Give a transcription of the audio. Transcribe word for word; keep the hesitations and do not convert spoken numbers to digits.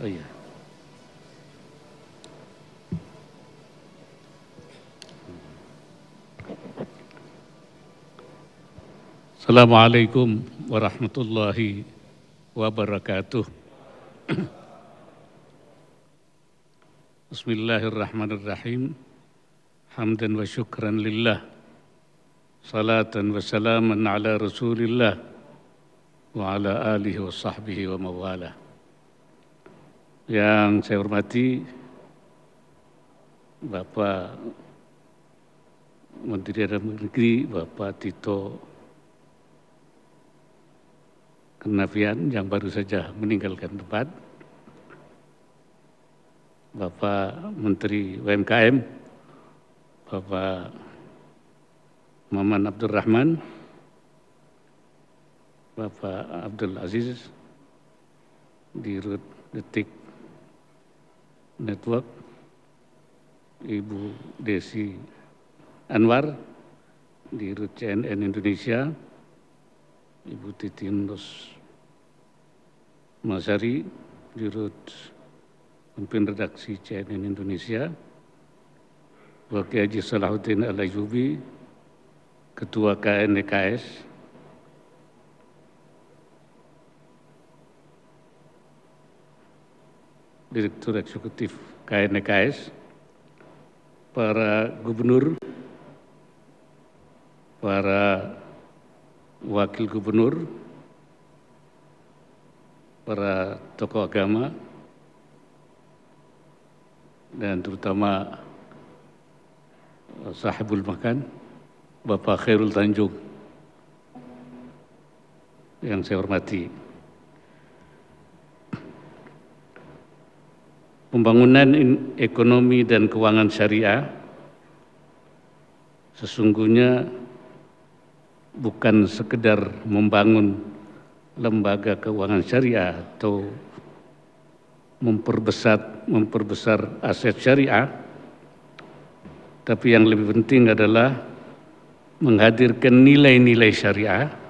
Oh iya. Assalamualaikum warahmatullahi wabarakatuh. Bismillahirrahmanirrahim. Hamdan wa syukran lillah. Salatan wa salaman ala Rasulillah wa ala alihi wa sahbihi wa mawala. Yang saya hormati Bapak Menteri Dalam Negeri, Bapak Tito Karnavian yang baru saja meninggalkan tempat, Bapak Menteri U M K M, Bapak Maman Abdurrahman, Bapak Abdul Aziz, Dirut Detik Network, Ibu Desi Anwar, Dirut C N N Indonesia, Ibu Titin Ros Masari, Dirut Pemimpin Redaksi C N N Indonesia, Bapak Kiai Haji Salahuddin Al-Ayyubi, Ketua K N E K S, Direktur Eksekutif K N E K S, para gubernur, para wakil gubernur, para tokoh agama, dan terutama sahibul makan, Bapak Khairul Tanjung yang saya hormati. Pembangunan ekonomi dan keuangan syariah sesungguhnya bukan sekedar membangun lembaga keuangan syariah atau memperbesar memperbesar aset syariah, tapi yang lebih penting adalah menghadirkan nilai-nilai syariah